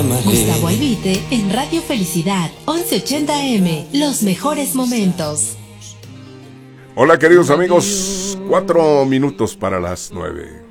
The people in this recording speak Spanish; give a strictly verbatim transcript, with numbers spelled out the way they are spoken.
Gustavo Albite en Radio Felicidad, once ochenta eme, los mejores momentos. Hola queridos amigos, cuatro minutos para las nueve.